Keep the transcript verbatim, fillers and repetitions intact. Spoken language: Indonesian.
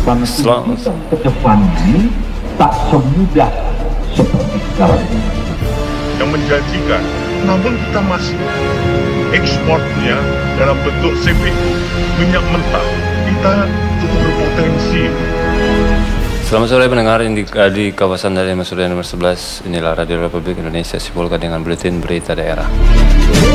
Selamat. Ke depan ini tak semudah seperti sekarang ini. Yang menjanjikan, namun kita masih ekspornya dalam bentuk C P U, minyak mentah, kita cukup berpotensi. Selamat sore pendengar di, di kawasan dari Masuda nomor sebelas. Inilah Radio Republik Indonesia Sibolga dengan buletin berita daerah.